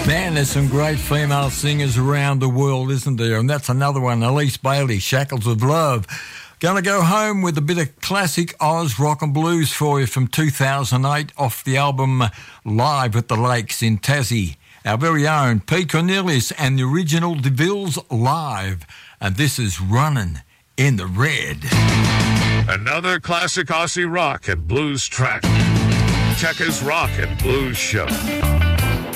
Man, there's some great female singers around the world, isn't there? And that's another one, Elise Bailey, Shackles of Love. Going to go home with a bit of classic Oz rock and blues for you from 2008 off the album Live at the Lakes in Tassie. Our very own Pete Cornelius and the original DeVille's Live. And this is Running in the Red. Another classic Aussie rock and blues track. Checkers Rock and Blues Show.